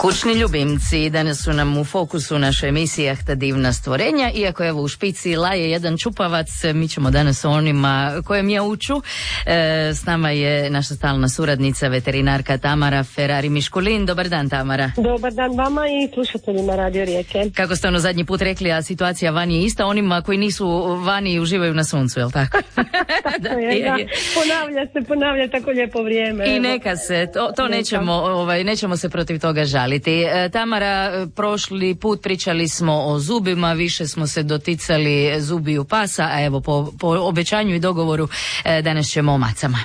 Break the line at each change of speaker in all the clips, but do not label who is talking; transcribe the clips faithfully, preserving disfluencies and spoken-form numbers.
Kućni ljubimci danas su nam u fokusu naše emisije Ahta divna stvorenja, iako evo u špici laje jedan čupavac, mi ćemo danas o onima koje mjauču. E, s nama je naša stalna suradnica, veterinarka Tamara Ferrari-Miškulin. Dobar dan, Tamara.
Dobar dan vama i slušateljima Radio Rijeke.
Kako ste ono zadnji put rekli, a situacija vani je ista, onima koji nisu vani i uživaju na suncu, je li tako?
Tako da, je, da. Je. Ponavlja se, ponavlja tako lijepo vrijeme.
I neka se, to, to nećemo, ovaj, nećemo se protiv toga žaliti. E, Tamara, prošli put pričali smo o zubima, više smo se doticali zubiju pasa, a evo po, po obećanju i dogovoru e, danas ćemo o macama.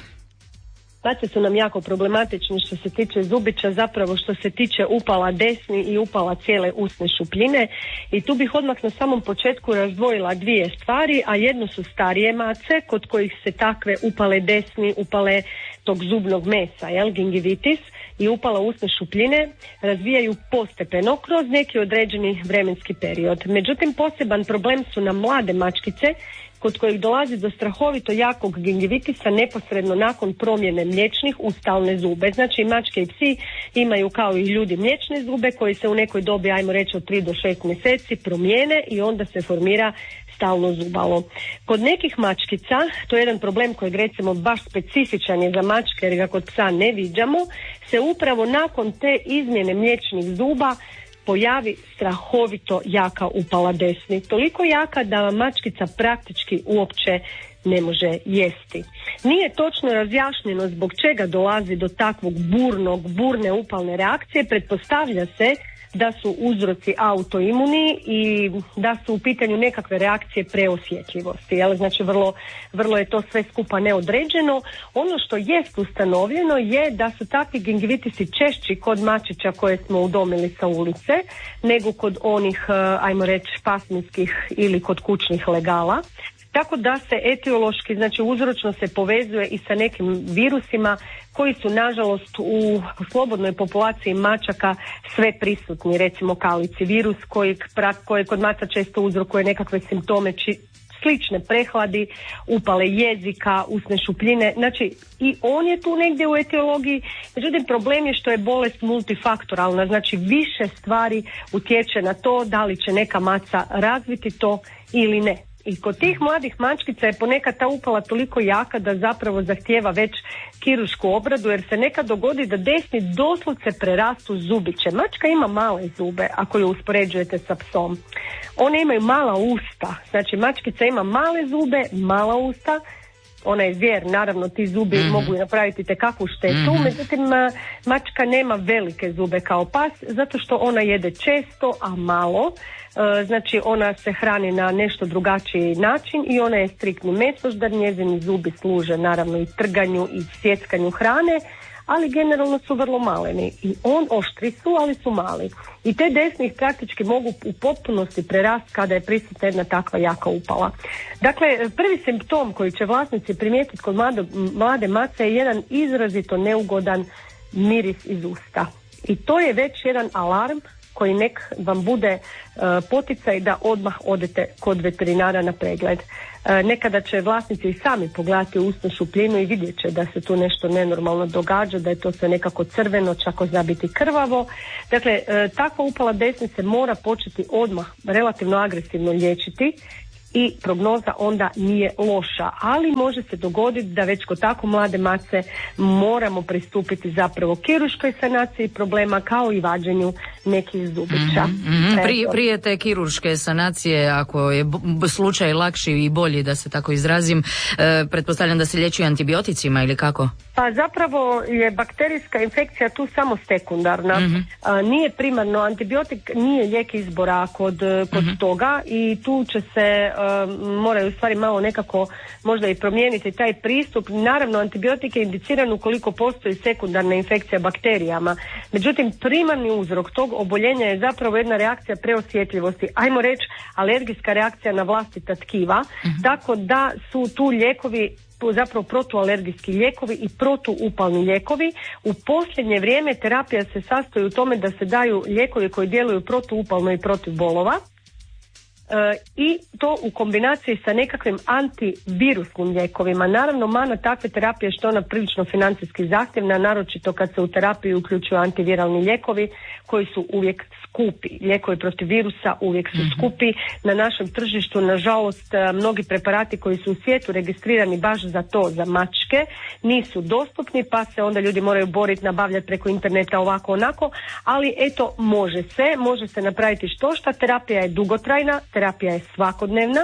Mace su nam jako problematični što se tiče zubića, zapravo što se tiče upala desni i upala cijele usne šupljine, i tu bih odmah na samom početku razdvojila dvije stvari, a jedno su starije mace kod kojih se takve upale desni, upale tog zubnog mesa, jel, gingivitis, i upala usne šupljine razvijaju postepeno kroz neki određeni vremenski period. Međutim, poseban problem su nam mlade mačkice kod kojih dolazi do strahovito jakog gingivitisa neposredno nakon promjene mliječnih u stalne zube. Znači, mačke i psi imaju kao i ljudi mliječne zube koji se u nekoj dobi, ajmo reći od tri do šest mjeseci, promijene i onda se formira stalno zubalo. Kod nekih mačkica, to je jedan problem kojeg recimo baš specifičan je za mačke jer ga kod psa ne viđamo, se upravo nakon te izmjene mliječnih zuba pojavi strahovito jaka upala desni. Toliko jaka da vam mačkica praktički uopće ne može jesti. Nije točno razjašnjeno zbog čega dolazi do takvog burnog, burne upalne reakcije. Pretpostavlja se da su uzroci autoimuni i da su u pitanju nekakve reakcije preosjetljivosti. Jel? Znači vrlo, vrlo je to sve skupa neodređeno. Ono što jest ustanovljeno je da su takvi gingivitisi češći kod mačića koje smo udomili sa ulice nego kod onih, ajmo reći, pasminskih ili kod kućnih legala. Tako da se etiološki, znači uzročno se povezuje i sa nekim virusima koji su nažalost u slobodnoj populaciji mačaka sve prisutni, recimo kalici virus koji, koji kod maca često uzrokuje nekakve simptome či, slične prehladi, upale jezika, usne šupljine, znači i on je tu negdje u etiologiji. Međutim, problem je što je bolest multifaktoralna, znači više stvari utječe na to da li će neka maca razviti to ili ne. I kod tih mladih mačkica je ponekad ta upala toliko jaka da zapravo zahtijeva već kiruršku obradu, jer se nekad dogodi da desni doslovce prerastu zubiće. Mačka ima male zube ako ju uspoređujete sa psom. One imaju mala usta, znači mačkica ima male zube, mala usta. Ona je zvijer, naravno ti zubi mm-hmm. mogu napraviti tekakvu štetu, mm-hmm. međutim mačka nema velike zube kao pas zato što ona jede često, a malo. E, znači ona se hrani na nešto drugačiji način i ona je striktni mesoždar, njezini zubi služe naravno i trganju i sjeckanju hrane, ali generalno su vrlo maleni i on oštri su, ali su mali. I te desni ih praktički mogu u potpunosti prerasti kada je prisutna jedna takva jaka upala. Dakle, prvi simptom koji će vlasnici primijetiti kod mlade, mlade mace je jedan izrazito neugodan miris iz usta. I to je već jedan alarm koji nek vam bude uh, poticaj da odmah odete kod veterinara na pregled. Uh, nekada će vlasnici i sami pogledati usnu šupljinu i vidjet će da se tu nešto nenormalno događa, da je to sve nekako crveno, čak zna biti krvavo. Dakle, uh, takva upala desni se mora početi odmah relativno agresivno liječiti i prognoza onda nije loša, ali može se dogoditi da već kod tako mlade mace moramo pristupiti zapravo kirurškoj sanaciji problema kao i vađenju nekih zubića.
Mm-hmm. Prije, prije te kirurške sanacije, ako je b- slučaj lakši i bolji, da se tako izrazim, e, pretpostavljam da se liječi antibioticima ili kako?
Pa zapravo je bakterijska infekcija tu samo sekundarna. Mm-hmm. A, nije primarno, antibiotik nije lijek izbora kod, kod mm-hmm. toga i tu će se uh, moraju u stvari malo nekako možda i promijeniti taj pristup. Naravno, antibiotik je indiciran ukoliko postoji sekundarna infekcija bakterijama. Međutim, primarni uzrok tog oboljenja je zapravo jedna reakcija preosjetljivosti. Ajmo reći alergijska reakcija na vlastita tkiva. Mm-hmm. Tako da su tu lijekovi zapravo protualergijski lijekovi i protuupalni lijekovi. U posljednje vrijeme terapija se sastoji u tome da se daju lijekovi koji djeluju protuupalno i protiv bolova. i to u kombinaciji sa nekakvim antivirusnim lijekovima. Naravno, mana takve terapije što je ona prilično financijski zahtjevna, naročito kad se u terapiju uključuju antiviralni lijekovi koji su uvijek skupi. Lijekovi protiv virusa uvijek su mm-hmm. skupi. Na našem tržištu, nažalost, mnogi preparati koji su u svijetu registrirani baš za to, za mačke, nisu dostupni, pa se onda ljudi moraju boriti, nabavljati preko interneta ovako onako, ali eto, može se, može se napraviti što šta. Terapija je dugotrajna, terapija je svakodnevna.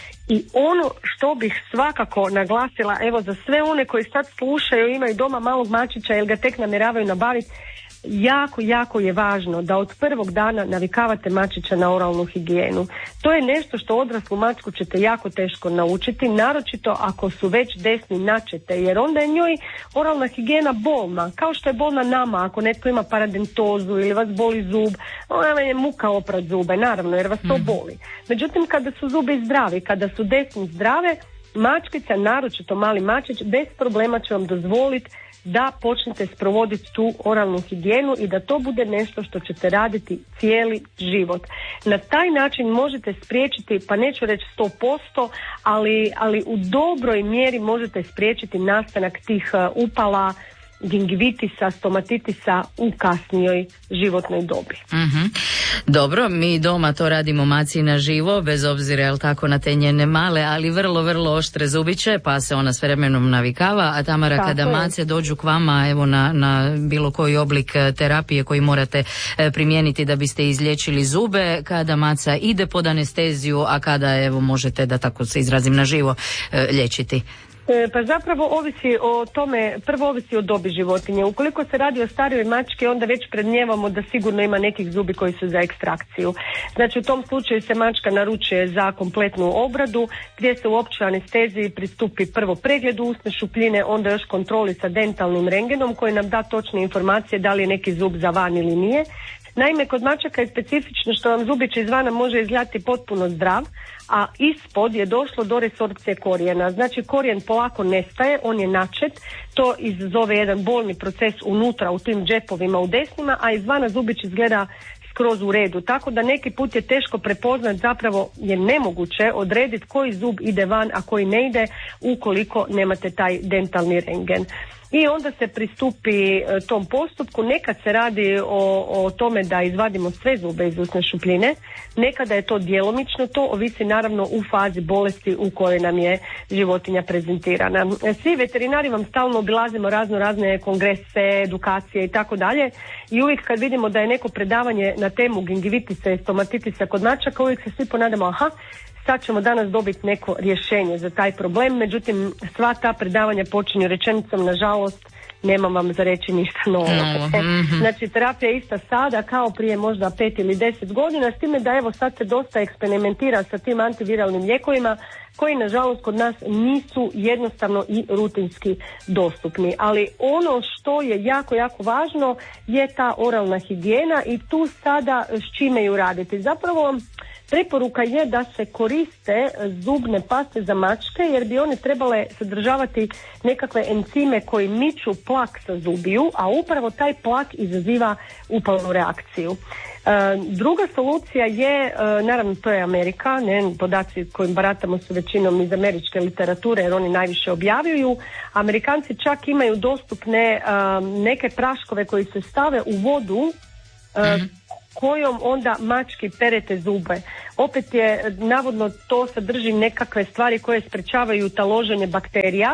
I ono što bih svakako naglasila, evo za sve one koji sad slušaju, imaju doma malog mačića ili ga tek namjeravaju nabaviti, jako, jako je važno da od prvog dana navikavate mačića na oralnu higijenu. To je nešto što odraslu mačku ćete jako teško naučiti, naročito ako su već desni načete, jer onda je njoj oralna higijena bolna, kao što je bolna nama ako netko ima paradontozu ili vas boli zub, ona je muka oprat zube, naravno, jer vas to boli. Međutim, kada su zubi zdravi, kada su desni zdrave, mačkica, naročito mali mačić, bez problema će vam dozvoliti da počnete sprovoditi tu oralnu higijenu i da to bude nešto što ćete raditi cijeli život. Na taj način možete spriječiti, pa neću reći sto posto, ali, ali u dobroj mjeri možete spriječiti nastanak tih uh, upala, gingivitisa, stomatitisa u kasnijoj životnoj dobi.
Mm-hmm. Dobro, mi doma to radimo maci na živo, bez obzira jel tako na te njene male, ali vrlo, vrlo oštre zubiće, pa se ona s vremenom navikava, a Tamara, tako kada je. Mace dođu k vama evo na, na bilo koji oblik terapije koji morate e, primijeniti da biste izliječili zube, kada maca ide pod anesteziju, a kada evo možete, da tako se izrazim, na živo e, liječiti?
Pa zapravo ovisi o tome, prvo ovisi o dobi životinje. Ukoliko se radi o starijoj mački, onda već predmnijevamo da sigurno ima nekih zubi koji su za ekstrakciju. Znači u tom slučaju se mačka naručuje za kompletnu obradu, gdje se u općoj anesteziji pristupi prvo pregledu usne šupljine, onda još kontroli sa dentalnim rentgenom koji nam da točne informacije da li je neki zub za van ili nije. Naime, kod mačaka je specifično što vam zubić izvana može izgledati potpuno zdrav, a ispod je došlo do resorpcije korijena. Znači korijen polako nestaje, on je načet, to izazove jedan bolni proces unutra u tim džepovima u desnima, a izvana zubić izgleda skroz u redu. Tako da neki put je teško prepoznati, zapravo je nemoguće odrediti koji zub ide van, a koji ne ide ukoliko nemate taj dentalni rentgen. I onda se pristupi e, tom postupku. Nekad se radi o, o tome da izvadimo sve zube iz usne šupljine, nekada je to djelomično, to ovisi naravno u fazi bolesti u kojoj nam je životinja prezentirana. Svi veterinari vam stalno obilazimo razno razne kongrese, edukacije i tako dalje, i uvijek kad vidimo da je neko predavanje na temu gingivitisa i stomatitisa kod mačaka, uvijek se svi ponadamo, aha, sad ćemo danas dobiti neko rješenje za taj problem, međutim sva ta predavanja počinju rečenicom nažalost nemam vam za reći ništa novo. Mm-hmm. Znači terapija je ista sada kao prije možda pet ili deset godina, s time da evo sad se dosta eksperimentira sa tim antiviralnim lijekovima koji nažalost kod nas nisu jednostavno i rutinski dostupni. Ali ono što je jako, jako važno je ta oralna higijena i tu sada s čime ju raditi. Zapravo preporuka je da se koriste zubne paste za mačke jer bi one trebale sadržavati nekakve enzime koji miču plak sa zubiju, a upravo taj plak izaziva upalnu reakciju. E, druga solucija je, e, naravno to je Amerika, ne, podaci kojim baratamo su većinom iz američke literature jer oni najviše objavljuju. Amerikanci čak imaju dostupne e, neke praškove koji se stave u vodu e, mm-hmm. kojom onda mački perete zube. Opet je, navodno to sadrži nekakve stvari koje sprečavaju taloženje bakterija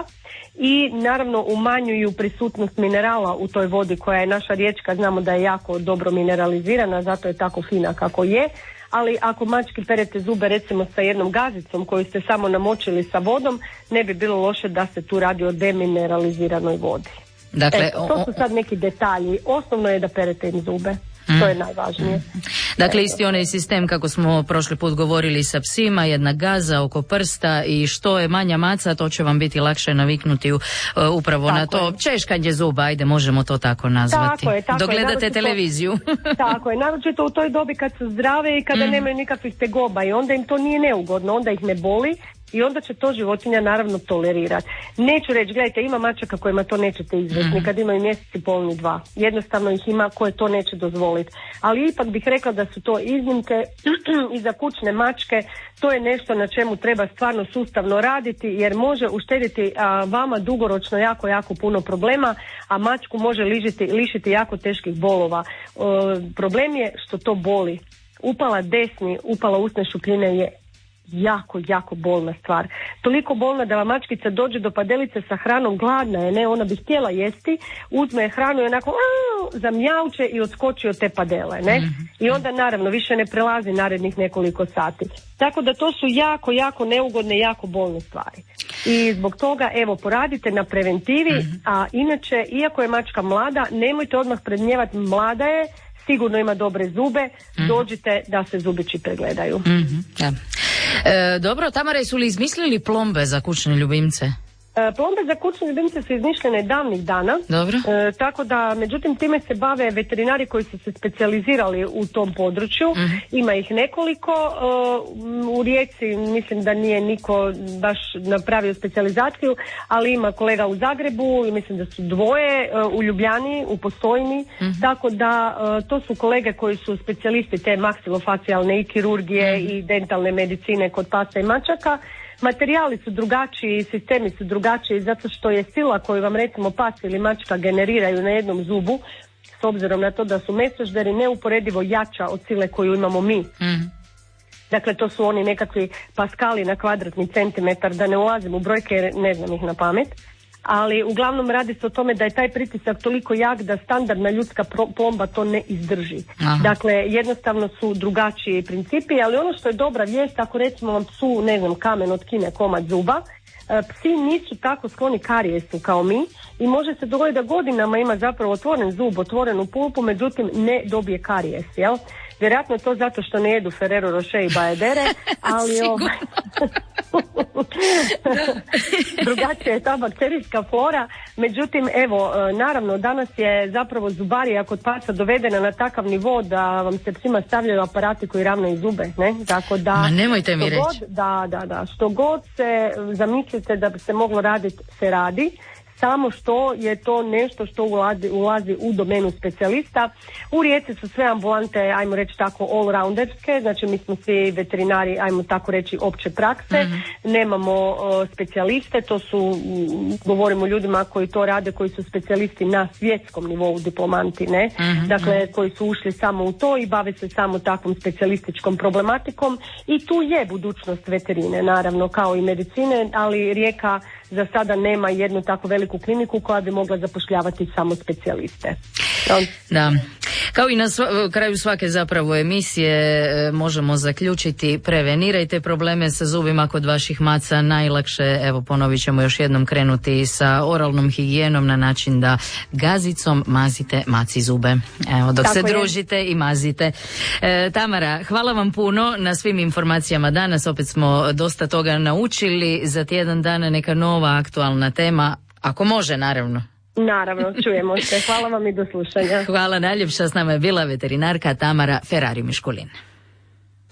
i naravno umanjuju prisutnost minerala u toj vodi koja je naša riječka, znamo da je jako dobro mineralizirana, zato je tako fina kako je, ali ako mački perete zube recimo sa jednom gazicom koju ste samo namočili sa vodom, ne bi bilo loše da se tu radi o demineraliziranoj vodi. Dakle, Eto, to su sad neki detalji. Osnovno je da perete im zube. Mm. To je najvažnije.
Dakle, isti onaj sistem kako smo prošli put govorili sa psima, jedna gaza oko prsta i što je manja maca, to će vam biti lakše naviknuti u, uh, upravo tako na to je. Češkanje zuba, ajde možemo to tako nazvati.
Tako je, tako
dok gledate
naročito,
televiziju.
Tako je, naročito u toj dobi kad su zdrave i kada mm. nemaju nikakvih tegoba i onda im to nije neugodno, onda ih ne boli i onda će to životinja naravno tolerirati. Neću reći, gledajte, ima mačaka kojima to nećete izvesti, mm. kad imaju mjesec i pol ni dva. Jednostavno ih ima koje to neće dozvoliti. Ali ipak bih rekla da su to iznimke i za kućne mačke. To je nešto na čemu treba stvarno sustavno raditi, jer može uštediti a, vama dugoročno jako, jako puno problema, a mačku može lišiti, lišiti jako teških bolova. E, problem je što to boli. Upala desni, upala usne šupljine je jako, jako bolna stvar. Toliko bolna da vam mačkica dođe do padelice sa hranom, gladna je, ne, ona bi htjela jesti, uzme hranu i onako aaa, zamjauče i odskoči od te padele, ne? Mm-hmm. I onda naravno više ne prelazi narednih nekoliko sati. Tako da to su jako, jako neugodne, jako bolne stvari. I zbog toga, evo, poradite na preventivi, mm-hmm. a inače, iako je mačka mlada, nemojte odmah predmnijevati, mlada je, sigurno ima dobre zube, mm-hmm. dođite da se zubići pregledaju.
Mm-hmm. Ja. E, dobro, Tamara, su li izmislili plombe za kućne ljubimce?
E, plombe za kućne ljubimce su izmišljene davnih dana.
Dobro.
E, tako da, međutim, time se bave veterinari koji su se specijalizirali u tom području. Mm-hmm. Ima ih nekoliko. E, u Rijeci mislim da nije niko baš napravio specijalizaciju, ali ima kolega u Zagrebu i mislim da su dvoje, e, u Ljubljani, u Postojni. Mm-hmm. Tako da, e, to su kolege koji su specijalisti te maksilofacijalne i kirurgije mm-hmm. i dentalne medicine kod pasa i mačaka. Materijali su drugačiji, sistemi su drugačiji zato što je sila koju vam recimo pas ili mačka generiraju na jednom zubu, s obzirom na to da su mesožderi, neuporedivo jača od sile koju imamo mi. Mm. Dakle, to su oni nekakvi paskali na kvadratni centimetar, da ne ulazim u brojke jer ne znam ih na pamet. Ali uglavnom radi se o tome da je taj pritisak toliko jak da standardna ljudska plomba to ne izdrži. Aha. Dakle, jednostavno su drugačiji principi, ali ono što je dobra vijest, ako recimo vam psu, ne znam, kamen otkine komad zuba, psi nisu tako skloni karijesu kao mi i može se dogoditi da godinama ima zapravo otvoren zub, otvorenu pulpu, međutim ne dobije karijes, jel? Vjerojatno je to zato što ne jedu Ferrero Rocher i Bajadere, ali ovaj... drugačija je ta bakterijska flora, međutim evo, naravno danas je zapravo zubarija kod pasa dovedena na takav nivo da vam se psima stavljaju aparati koji ravnaju zube, ne? Tako da...
Ma nemojte mi reći.
God, da, da, da, što god se zamislite da bi se moglo raditi, se radi. Samo što je to nešto što ulazi, ulazi u domenu specijalista. U Rijeci su sve ambulante, ajmo reći tako, all-rounderske, znači mi smo svi veterinari, ajmo tako reći, opće prakse. Mm-hmm. Nemamo uh, specijaliste, to su, govorimo o ljudima koji to rade, koji su specijalisti na svjetskom nivou, diplomanti, ne? Mm-hmm. Dakle, koji su ušli samo u to i bave se samo takvom specijalističkom problematikom i tu je budućnost veterine, naravno, kao i medicine, ali Rijeka za sada nema jednu tako veliku kliniku koja bi mogla zapošljavati samo specijaliste.
Da. Kao i na sva, kraju svake zapravo emisije možemo zaključiti, prevenirajte probleme sa zubima kod vaših maca, najlakše, evo ponovit ćemo još jednom, krenuti sa oralnom higijenom na način da gazicom mazite maci zube. Evo, dok Tako se je. družite i mazite. E, Tamara, hvala vam puno na svim informacijama danas, opet smo dosta toga naučili, za tjedan dana neka nova aktualna tema, ako može naravno.
Naravno, čujemo se. Hvala vam i do slušanja.
Hvala najljepša, s nama je bila veterinarka Tamara Ferrari Miškulin.